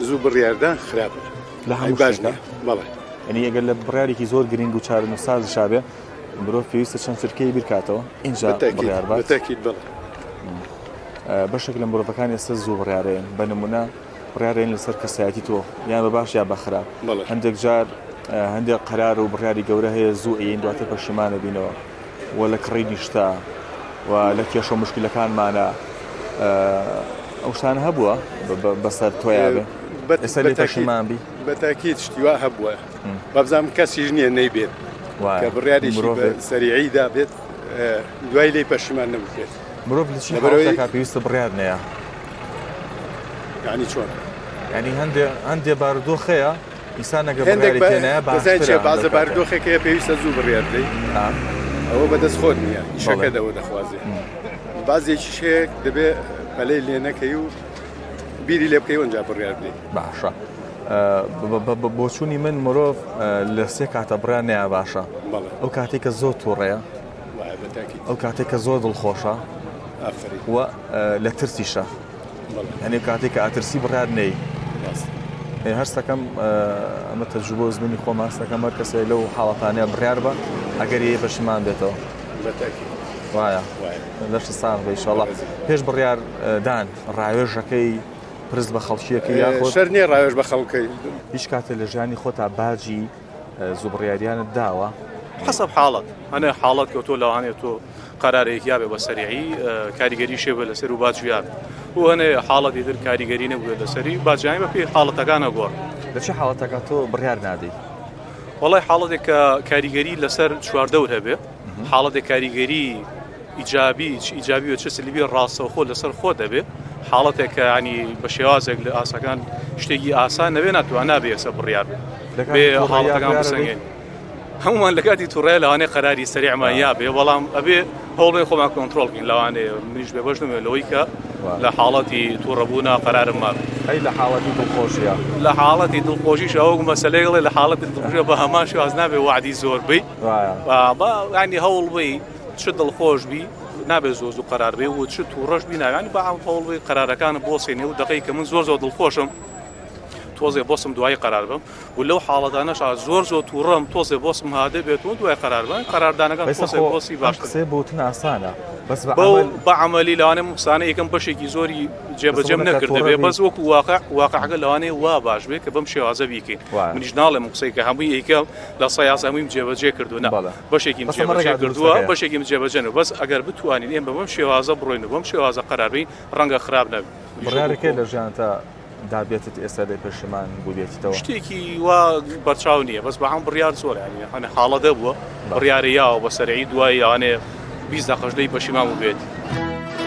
زوو بڕیاردان خراپە لە هەموو باش شتێکە بەڵێ یعنی ئەگەر لە بڕیارێکی زۆر گرنگ و چارەنووساز شابێ مرۆڤ پێویستە چەند چرکەی بیرکاتەوە اینجا بڕیار بات بەتاکید بڵێ بەشێک لە مرۆڤەکان ئێستا زوو بڕیارەیەن بە نمونە بڕیارەیەن لەسەر کەسایەتی تۆ یان بە باش یا بە خراپ هەندێک جار هەندێک قەرار و بڕیاری گەورە هەیە زوو ئەین دواتر پەشیمانە بینەوە و لە کڕی نیشتا و لە کێشە و مشکلەکانمانە ئەو شتانە هەبووە بەسەر تۆیا بێ ئێستا لێ پەشیمان بی بەتاکید شتی وا هەبووە بەبزانم کەسیش نییە نەیبێت کە بڕیاریشی سەریعیدا بێت دوای لێی پەشیمان نەبووێت مرۆڤ لە چی حاڵەتێکا پێویستە بڕیار نەیە یعنی چۆن یعنی هەندێ بارودۆخەیە ئینسان ئەگەر بڕیاری تێنایە باشترە بازە بارودۆخێکەیە پێویستە زوو بڕیار بدەیت ئەوە بەدەست خۆت نییە ئیشەکە دەوە دەخوازێ بازێکیش هەیە دەبێت پەلەی لێ نەکەی و بیری لێ بکەی ئەنجا بڕیار بدەیت باشە بۆچوونی من مرۆڤ لە سێ کاتە بڕیار نەیە باشە ئەو کاتێککە زۆر تووڕەیە ئەو کاتێککە زۆر دڵخۆشە و لە ترسیشە هەنێ کاتێک کە ئاترسی بڕیار نەی هەستەکەم ئەمە تەجروبە و زمینی خۆم هەستەکەم هەر کەسێک لەو حاڵەتانەیە بڕیار بە ئەگەر یە پەشیمان بێتەوە وایە لەش سان بە ئینشاڵڵا پێش بڕیار دان ڕاوێژەکەی پرست بە خەڵکیەکە یاخۆ شەر نییە ڕاوێژ بە خەڵکەی هیچ کاتێک لە ژیانی خۆتا باجی زوو بڕیاریانت داوە حسب حاڵەت هەنێ حاڵەت کە تۆ لەوانێت تۆ قەرارێک یابێ بە سەریعی کاریگەری شێبە لەسەر و باجویان و هەنێ حاڵەتی تر کاریگەری نەبووە لەسەری باجیانی بە پێی حاڵەتەکانە گۆڕ لە چه حاڵەتەکە تۆ بڕیار نادەی وەڵای حاڵەتێک کە کاریگەری لەسەر چواردەور هەبێ حاڵەتێک کاریگەری ئیجابی و چه سلیبی ڕاستەوخۆ لەسەر خۆ دەبێ حاڵەتێک کە ینی بە شێوازێک لە ئاسەکان شتێکی ئاسان نەبێ ناتوان نابێ ئێستا بڕیار بێ حاڵەتەکان بسەنگێن هەمومان لە کاتی تووڕێ لەوانەیە قەراری سەریعمان یابێ بەڵام ئەبێ هەوڵێ خۆمان کۆنتڕۆڵکەین لەوانەیە منیش بێ بەش نمێ لەوەی کە لە حاڵەتی تووڕەبوونا قەرارم ماب ئەی لە حاڵەتی دڵخۆشیە لە حاڵەتی دڵخۆشیش ئەوە مەسەلەیەڵێ لە حاڵەتی دڵخۆشیە بە هەمان شێواز نابێ وعدی زۆر بی ینی هەوڵ بی چ دڵخۆش بی نابێ زۆر و قەرار بێ و چ تووڕەش بی ناوانی بە هەوڵ بی قەرارەکانە بۆسێنێ و دقەی کە من زۆر دڵخۆشم تۆزێ بۆسم دوای قەرار بم و لەو حاڵەتانەش زۆر تووڕەم تۆزێ بۆسم هادە بێت و دوای قەرار بن قەراردانەکان بۆسی باشتر قسەی بۆتن ئاسانە بەس بە عەمەلی لەوانێ قسانە یەکەم بەشێکی زۆری جێبەجێم نەکردبێ بەس وەکو واقعەکە لەوانەیە وا باش بێت کە بەم شێوازە بیکەین منیش ناڵێم قسەی کە هەمووی یەکەم لە سەیاز هەموویم جێبەجێ کردوونە بەشێکیم جێبەجێ کردووە بەشێکیم جێبەجێنەوە بەس ئەگەر بتوانین ئێمە بەم شێوازە بڕۆین و بەم شێوازە قەرار بین ڕەنگە خراپ نەبێت بڕیارەکەی لە ژیانتە دابێتت ئێستا دەی پەشیمان بووبێتیتەوە شتێکی وا بەرچاو نییە بەس بەهەم بڕیار زۆرانی هەنێ حاڵەدە بووە بڕیارە یاوە بە سەرعی دوای یانێ 20 دقەش دەی پەشیمان بووبێت